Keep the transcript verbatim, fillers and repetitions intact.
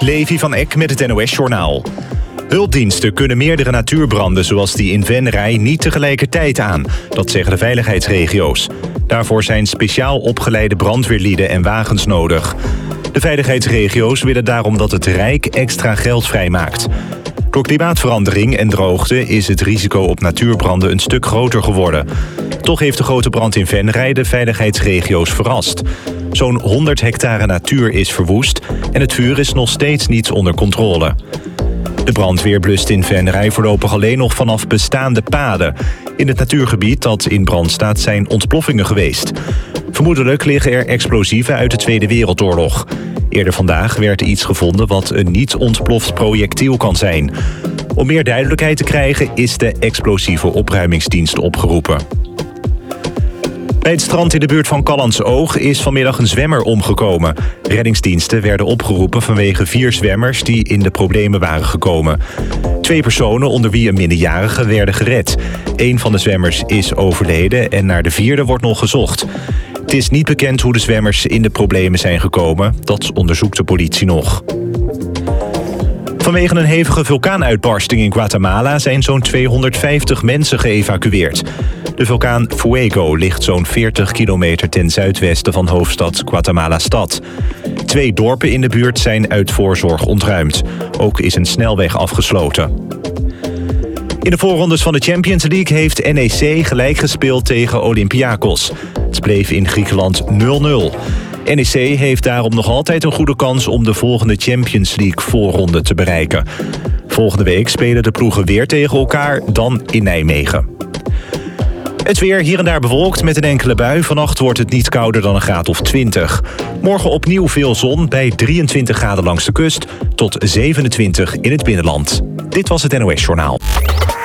Levi van Eck met het N O S-journaal. Hulpdiensten kunnen meerdere natuurbranden zoals die in Venray niet tegelijkertijd aan. Dat zeggen de veiligheidsregio's. Daarvoor zijn speciaal opgeleide brandweerlieden en wagens nodig. De veiligheidsregio's willen daarom dat het Rijk extra geld vrijmaakt. Door klimaatverandering en droogte is het risico op natuurbranden een stuk groter geworden. Toch heeft de grote brand in Venray de veiligheidsregio's verrast. Zo'n honderd hectare natuur is verwoest en het vuur is nog steeds niet onder controle. De brandweer blust in Venray voorlopig alleen nog vanaf bestaande paden. In het natuurgebied dat in brand staat zijn ontploffingen geweest. Vermoedelijk liggen er explosieven uit de Tweede Wereldoorlog. Eerder vandaag werd iets gevonden wat een niet ontploft projectiel kan zijn. Om meer duidelijkheid te krijgen is de explosieve opruimingsdienst opgeroepen. Bij het strand in de buurt van Callantsoog is vanmiddag een zwemmer omgekomen. Reddingsdiensten werden opgeroepen vanwege vier zwemmers die in de problemen waren gekomen. Twee personen, onder wie een minderjarige, werden gered. Eén van de zwemmers is overleden en naar de vierde wordt nog gezocht. Het is niet bekend hoe de zwemmers in de problemen zijn gekomen. Dat onderzoekt de politie nog. Vanwege een hevige vulkaanuitbarsting in Guatemala zijn zo'n tweehonderdvijftig mensen geëvacueerd. De vulkaan Fuego ligt zo'n veertig kilometer ten zuidwesten van hoofdstad Guatemala-stad. Twee dorpen in de buurt zijn uit voorzorg ontruimd. Ook is een snelweg afgesloten. In de voorrondes van de Champions League heeft N E C gelijk gespeeld tegen Olympiakos. Het bleef in Griekenland nul nul. N E C heeft daarom nog altijd een goede kans om de volgende Champions League voorronde te bereiken. Volgende week spelen de ploegen weer tegen elkaar, dan in Nijmegen. Het weer hier en daar bewolkt met een enkele bui. Vannacht wordt het niet kouder dan een graad of twintig. Morgen opnieuw veel zon bij drieëntwintig graden langs de kust tot zevenentwintig in het binnenland. Dit was het N O S-journaal.